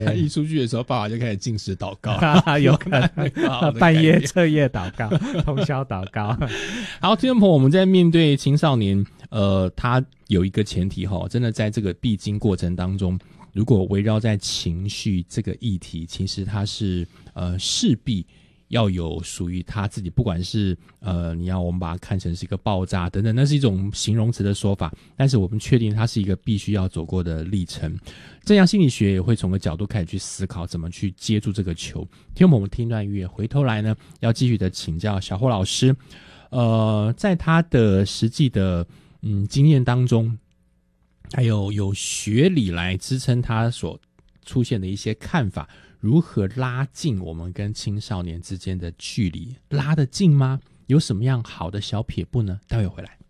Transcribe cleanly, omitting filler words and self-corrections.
他一出去的时候，爸爸就开始禁食祷告， 有可能半夜彻夜祷告，通宵祷告。 好，听众朋友，我们在面对青少年，他有一个前提真的在这个必经过程当中，如果围绕在情绪这个议题，其实它是势必要有属于他自己，不管是我们把它看成是一个爆炸等等，那是一种形容词的说法，但是我们确定它是一个必须要走过的历程。正向心理学也会从个角度开始去思考怎么去接住这个球。听我们听段音乐，回头来呢，要继续的请教小霍老师，在他的实际的经验当中，还有学理来支撑他所出现的一些看法，如何拉近我们跟青少年之间的距离？拉得近吗？有什么样好的小撇步呢？待会回来。